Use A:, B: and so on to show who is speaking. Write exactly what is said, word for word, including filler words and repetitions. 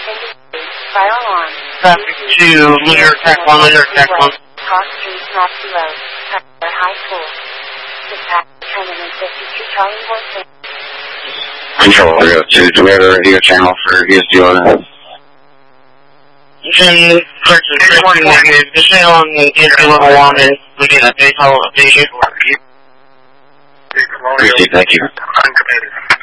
A: Fire alarm.
B: Traffic to Linear Track one, Linear Track one.
A: Cross street not below. Tower High School. Dispatch terminal fifty-two Charlie Horse.
C: Control zero two to the radio channel for his dealer.
B: Then, correction, correction, negative. Just stay on the entry level one and we get a base level updation.
C: Appreciate it, thank you.